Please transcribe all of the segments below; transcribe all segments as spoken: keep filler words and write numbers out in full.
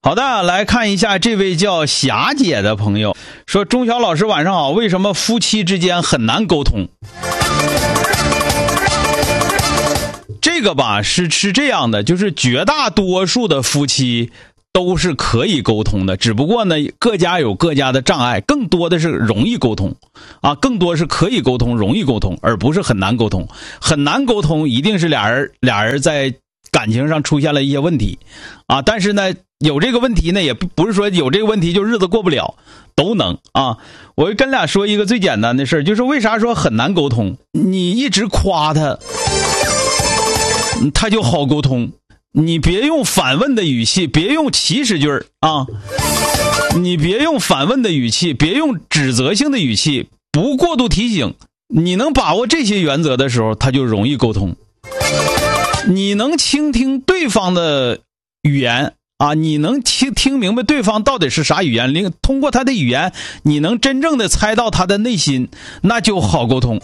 好的，来看一下这位叫霞姐的朋友说，钟晓老师晚上好，为什么夫妻之间很难沟通？这个吧是是这样的，就是绝大多数的夫妻都是可以沟通的，只不过呢各家有各家的障碍，更多的是容易沟通啊，更多是可以沟通容易沟通，而不是很难沟通。很难沟通一定是俩人俩人在感情上出现了一些问题啊，但是呢有这个问题呢也不是说有这个问题就日子过不了，都能啊。我跟俩说一个最简单的事，就是为啥说很难沟通，你一直夸他他就好沟通，你别用反问的语气，别用祈使句儿啊，你别用反问的语气，别用指责性的语气，不过度提醒，你能把握这些原则的时候，他就容易沟通。你能倾听对方的语言啊，你能听听明白对方到底是啥语言，通过他的语言你能真正的猜到他的内心，那就好沟通。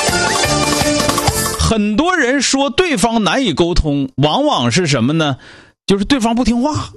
很多人说对方难以沟通，往往是什么呢？就是对方不听话，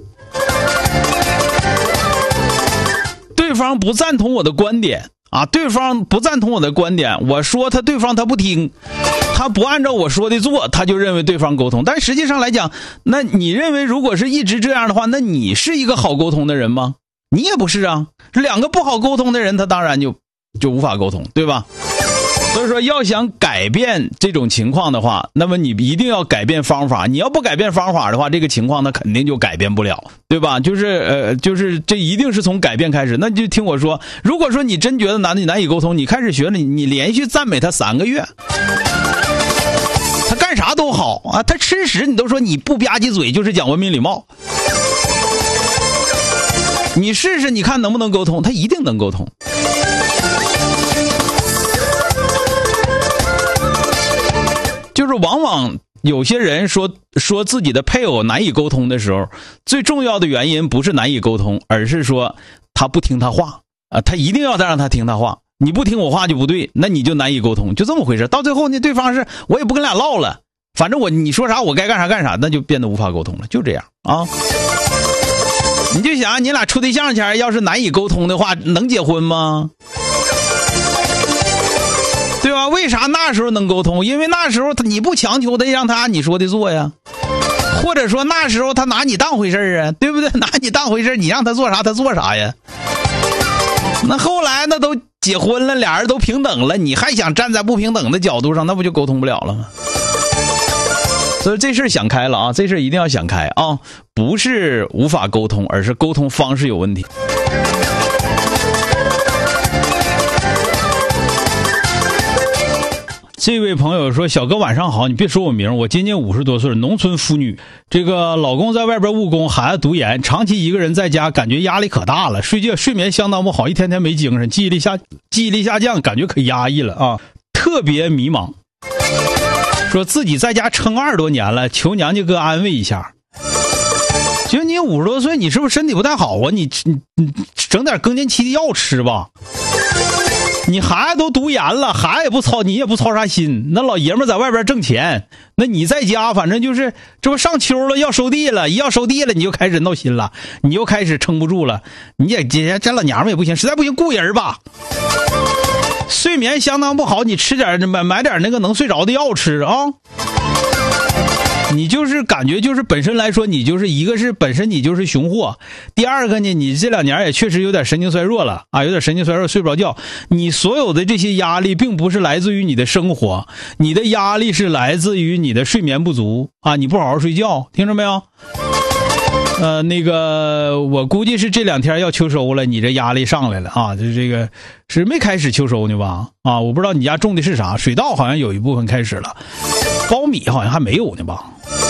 对方不赞同我的观点啊，对方不赞同我的观点，我说他对方他不听，他不按照我说的做，他就认为对方沟通。但实际上来讲，那你认为如果是一直这样的话，那你是一个好沟通的人吗？你也不是啊。两个不好沟通的人，他当然就就无法沟通，对吧？所以说要想改变这种情况的话，那么你一定要改变方法，你要不改变方法的话，这个情况它肯定就改变不了，对吧？就是呃就是这一定是从改变开始。那就听我说，如果说你真觉得难难以沟通，你开始学了，你你连续赞美他三个月，他干啥都好啊，他吃屎你都说你不吧唧嘴就是讲文明礼貌，你试试你看能不能沟通，他一定能沟通。就是往往有些人说说自己的配偶难以沟通的时候，最重要的原因不是难以沟通，而是说他不听他话啊，他一定要再让他听他话，你不听我话就不对，那你就难以沟通，就这么回事。到最后呢，对方是我也不跟俩唠了，反正我你说啥我该干啥干啥，那就变得无法沟通了，就这样啊。你就想你俩处对象前要是难以沟通的话，能结婚吗？对吧？为啥那时候能沟通？因为那时候他你不强求的让他按你说的做呀，或者说那时候他拿你当回事啊，对不对？拿你当回事，你让他做啥他做啥呀。那后来那都结婚了，俩人都平等了，你还想站在不平等的角度上，那不就沟通不了了吗？所以这事想开了啊，这事一定要想开啊，不是无法沟通，而是沟通方式有问题。这位朋友说，小哥晚上好，你别说我名，我今年五十多岁，农村妇女，这个老公在外边务工，孩子读研，长期一个人在家，感觉压力可大了，睡觉睡眠相当不好，一天天没精神，记忆力下记忆力下降，感觉可压抑了啊，特别迷茫，说自己在家撑二十多年了，求娘家哥安慰一下。就你五十多岁，你是不是身体不太好啊？你你你整点更年期的药吃吧。你孩子都读研了，孩子也不操，你也不操啥心。那老爷们在外边挣钱，那你在家反正就是这不上秋了，要收地了，一要收地了，你就开始闹心了，你又开始撑不住了。你也这这老娘们也不行，实在不行雇人吧。睡眠相当不好，你吃点买买点那个能睡着的药吃啊。你就是感觉就是本身来说，你就是一个是本身你就是熊货，第二个呢，你这两年也确实有点神经衰弱了啊，有点神经衰弱，睡不着觉。你所有的这些压力并不是来自于你的生活，你的压力是来自于你的睡眠不足啊，你不好好睡觉，听着没有？呃，那个我估计是这两天要秋收了，你这压力上来了啊，就这个是没开始秋收呢吧？啊，我不知道你家种的是啥，水稻好像有一部分开始了，苞米好像还没有呢吧？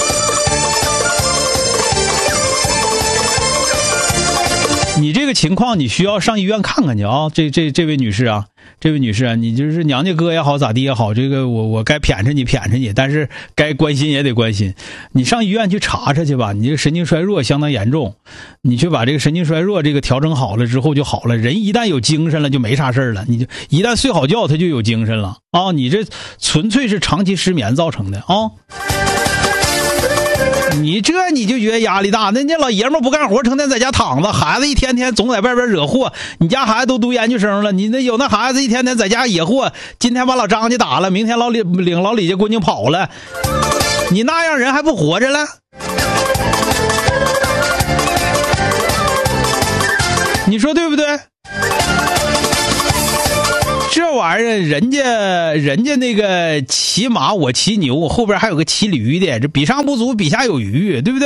你这个情况你需要上医院看看去啊，这这这位女士啊，这位女士啊，你就是娘家哥也好咋地也好，这个我我该谝着你谝着你，但是该关心也得关心，你上医院去查查去吧，你这个神经衰弱相当严重，你去把这个神经衰弱这个调整好了之后就好了，人一旦有精神了就没啥事了，你就一旦睡好觉他就有精神了啊，你这纯粹是长期失眠造成的啊。 你这你就觉得压力大，那那老爷们儿不干活，成天在家躺着，孩子一天天总在外边惹祸。你家孩子都读研究生了，你那有那孩子一天天在家野祸，今天把老张家打了，明天老李领老李家闺女跑了，你那样人还不活着了？你说对不对？这玩意儿，人家人家那个骑马我骑牛，后边还有个骑驴的，这比上不足，比下有余，对不对？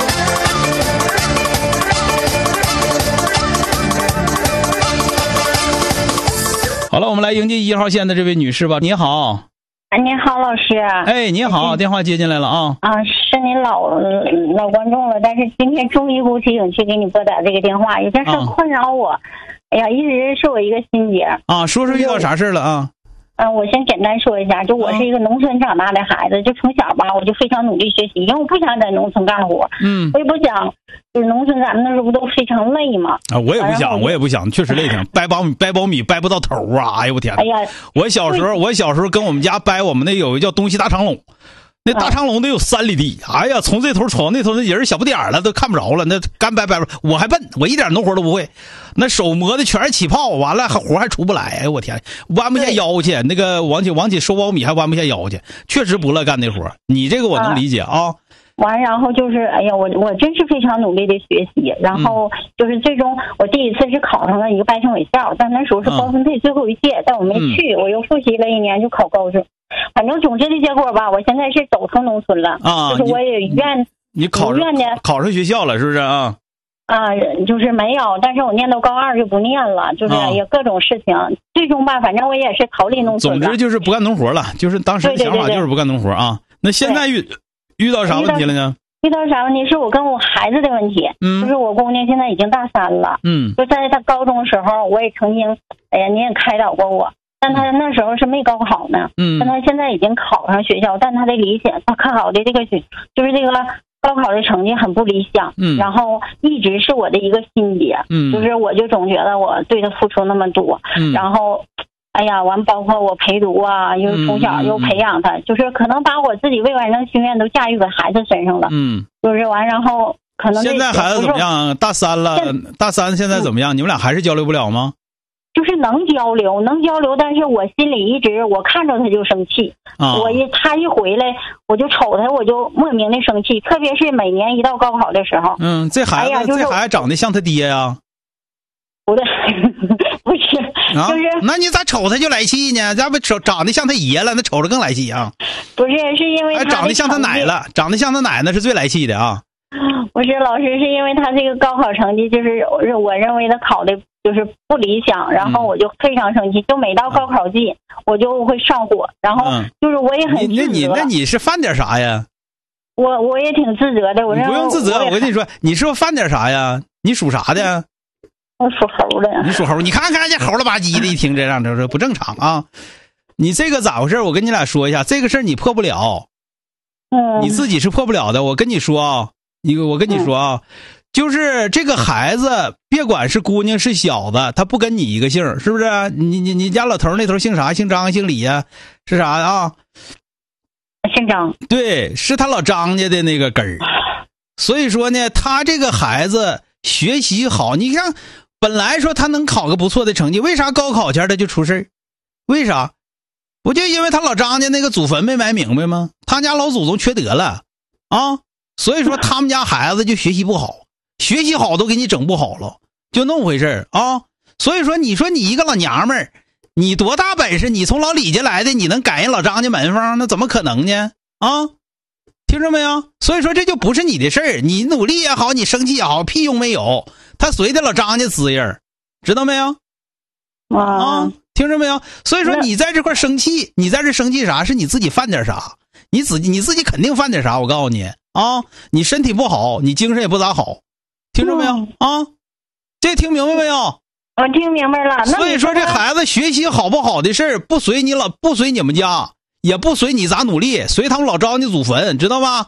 好了，我们来迎接一号线的这位女士吧。你好。 哎，你好，老师。 哎，你好，电话接进来了啊。 啊，是你老老观众了，但是今天终于鼓起勇气给你拨打这个电话，有件事困扰我。啊、哎呀，一直是我一个心结啊。说说遇到啥事了啊？ 嗯，我先简单说一下，就我是一个农村长大的孩子，就从小吧，我就非常努力学习，因为我不想在农村干活，嗯，我也不想，就是农村咱们那时候不都非常累吗？ 啊，我也不想，我也不想，确实累挺，掰苞米掰苞米掰不到头啊！哎呦我天！ 哎呀， 我小时候，我小时候跟我们家掰，我们那有一个叫东西大长垄。那大长垄得有三里地，哎呀，从这头瞅到那头，那人小不点儿了，都看不着了。那干掰掰，我还笨，我一点农活都不会，那手磨的全是起泡，完了活还出不来。哎我天，弯不下腰去，那个往起往起收苞米还弯不下腰去，确实不乐干那活。你这个我能理解啊。 完，然后就是，哎呀，我我真是非常努力的学习，然后就是最终我第一次是考上了一个拜城卫校，但那时候是高分配最后一届，但我没去，我又复习了一年就考高中。反正总之的结果吧，我现在是走出农村了啊，就是我也愿你考上考上学校了，是不是啊？ 啊，就是没有，但是我念到高二就不念了，就是也各种事情，啊、最终吧，反正我也是逃离农村了。 总之就是不干农活了，就是当时的想法就是不干农活啊。那现在遇遇到啥问题了呢？ 遇到啥问题是我跟我孩子的问题，嗯，就是我姑娘现在已经大三了，嗯，就在她高中时候，我也曾经，哎呀，你也开导过我。但他那时候是没高考呢，嗯，但他现在已经考上学校，但他的理想，他考的这个就是这个高考的成绩很不理想，嗯，然后一直是我的一个心结，嗯，就是我就总觉得我对他付出那么多，嗯，然后，哎呀，完包括我陪读啊，又从小又培养他，嗯、就是可能把我自己未完成心愿都驾驭给孩子身上了，嗯，就是完，然后可能现在孩子怎么样？大三了，大三现在怎么样？你们俩还是交流不了吗？ 就是能交流，能交流，但是我心里一直我看着他就生气，啊、我一他一回来，我就瞅他，我就莫名的生气，特别是每年一到高考的时候。 嗯，这孩子、哎就是、这孩子长得像他爹呀、啊？ 不对，不是， 啊、 就是。 那你咋瞅他就来气呢？咱不瞅长得像他爷了，那瞅着更来气啊？ 不是，是因为他长得像他奶了，长得像他奶那是最来气的啊。 不是老师，是因为他这个高考成绩就是我认为他考的就是不理想，然后我就非常生气，就每到高考季、嗯、我就会上火，然后就是我也很自责。 那你那你是犯点啥呀？ 我我也挺自责的，我你不用自责，我跟你说，你是不是犯点啥呀？你属啥的？ 我属猴的。 你属猴，你看看这猴了吧唧的，一听这样就是不正常啊！你这个咋回事？我跟你俩说一下，这个事儿你破不了，嗯，你自己是破不了的。我跟你说啊。一个，我跟你说啊，嗯、就是这个孩子，别管是姑娘是小子，他不跟你一个姓，是不是？你你你家老头那头姓啥？姓张姓李呀、啊？是啥啊？ 姓张。 对，是他老张家的那个根儿。所以说呢，他这个孩子学习好，你看，本来说他能考个不错的成绩，为啥高考前他就出事儿？为啥？不就因为他老张家那个祖坟没埋明白吗？他家老祖宗缺德了啊！所以说他们家孩子就学习不好，学习好都给你整不好了，就那么回事啊。所以说你说你一个老娘们儿，你多大本事？你从老李家来的，你能赶人老张家门房？那怎么可能呢？啊，听着没有？所以说这就不是你的事儿，你努力也好，你生气也好，屁用没有。他随着老张家滋人，知道没有？啊，听着没有？所以说你在这块生气，你在这生气啥？是你自己犯点啥？你自己你自己肯定犯点啥？我告诉你。啊，你身体不好，你精神也不咋好，听着没有、嗯、啊？这听明白没有？ 我听明白了。 所以说这孩子学习好不好的事儿，不随你老不随你们家，也不随你咋努力，随他们老张家祖坟，知道吗？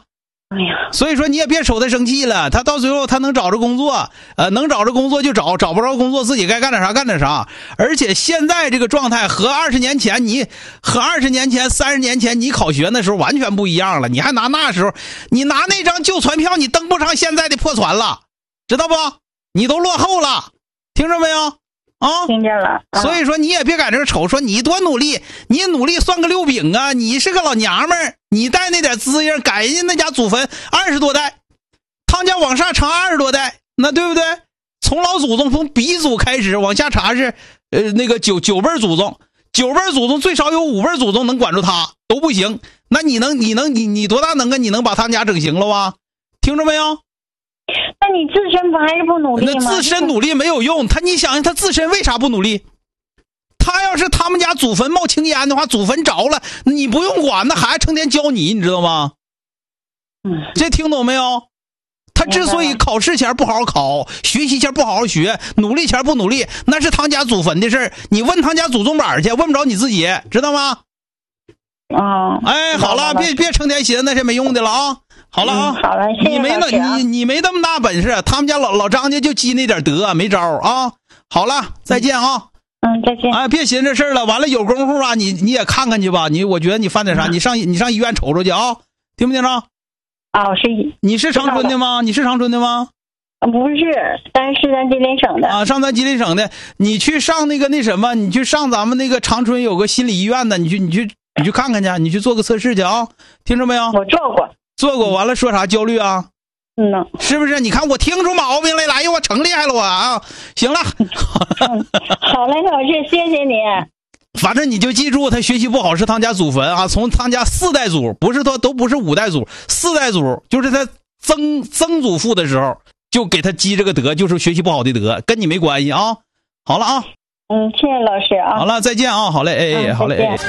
哎呀， 所以说你也别瞅他生气了，他到最后他能找着工作，呃，能找着工作就找，找不着工作自己该干点啥干点啥。而且现在这个状态和二十年前你和二十年前、三十年前你考学那时候完全不一样了。你还拿那时候，你拿那张旧船票，你登不上现在的破船了，知道不？你都落后了，听着没有？啊， 听见了。 啊、所以说你也别在这瞅，说你多努力，你努力算个六饼啊！你是个老娘们儿，你带那点滋样，改人家那家祖坟二十多代，汤家往上查二十多代，那对不对？从老祖宗从鼻祖开始往下查是，呃，那个九九辈祖宗，九辈祖宗最少有五辈祖宗能管住他都不行，那你能你能你你多大能耐？你能把他们家整行了吧？听着没有？ 那你自身不还是不努力吗？ 那自身努力没有用，他你想想他自身为啥不努力？他要是他们家祖坟冒青烟的话，祖坟着了，你不用管，那孩子成天教你，你知道吗？ 嗯， 这听懂没有？他之所以考试前不好好考，学习前不好好学，努力前不努力，那是他家祖坟的事儿。你问他家祖宗板去，问不着你自己，知道吗？ 啊、哦， 哎，好了，别别成天寻思那些没用的了啊！好了啊， 嗯、好了，谢谢你没那你你没那么大本事，他们家老老张家就积那点德，没招啊。好了，再见啊。 嗯，再见。 哎，别寻思这事儿了，完了有功夫啊，你你也看看去吧。你我觉得你犯点啥，嗯、你上你上医院瞅瞅去啊，听不听着？ 啊，我是。 你是长春的吗？你是长春的吗？ 不是，但是咱吉林省的。 啊，上咱吉林省的，你去上那个那什么，你去上咱们那个长春有个心理医院的，你去你去你去看看去，你去做个测试去啊，听着没有？ 我做过。 做过完了说啥焦虑啊？ 嗯呐， 是不是？你看我听出毛病来了，哎呦我成厉害了我啊！行了， 嗯、好嘞，老师，谢谢你。 反正你就记住，他学习不好是他家祖坟啊，从他家四代祖，不是他都不是五代祖，四代祖就是他曾曾祖父的时候就给他积这个德，就是学习不好的德，跟你没关系啊。好了啊， 嗯，谢谢老师啊。 好了，再见啊，好嘞，哎哎， 嗯、 好嘞，哎。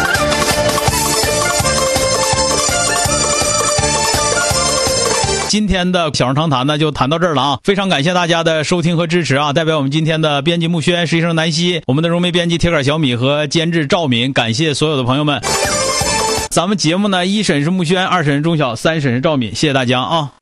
今天的小声长谈呢就谈到这儿了啊！非常感谢大家的收听和支持啊！代表我们今天的编辑木轩、实习生南希、我们的融媒编辑铁杆小米和监制赵敏，感谢所有的朋友们。咱们节目呢，一审是木轩，二审是钟晓，三审是赵敏，谢谢大家啊！